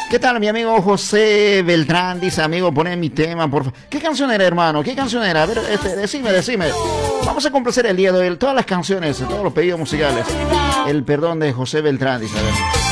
¿Qué tal, mi amigo José Beltrán? Dice, amigo, poné mi tema, por favor. ¿Qué canción era, hermano? ¿Qué canción era? A ver, decime. Vamos a complacer el día de hoy todas las canciones, todos los pedidos musicales. El perdón de José Beltrán, dice, a ver.